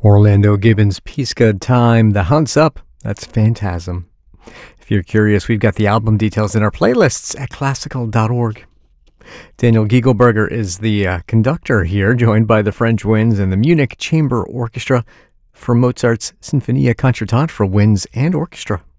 Orlando Gibbons, Peace Good Time, The Hunt's Up, that's Phantasm. If you're curious, we've got the album details in our playlists at classical.org. Daniel Giegelberger is the conductor here, joined by the French Winds and the Munich Chamber Orchestra for Mozart's Sinfonia Concertante for winds and orchestra.